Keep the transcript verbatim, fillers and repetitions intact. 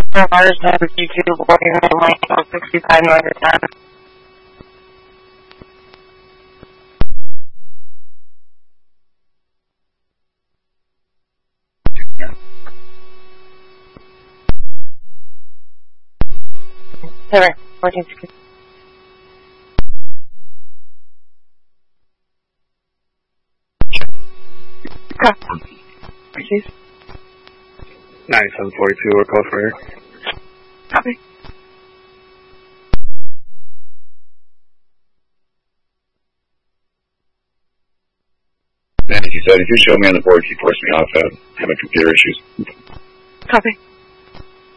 Version YouTube boarding lane sixty-five north of ten. Seven, fourteen, sixty. Copy. Please. ninety-seven forty-two, we're close for air. Copy. And she said, if you show me on the board, she forced me off, uh, having computer issues. Copy.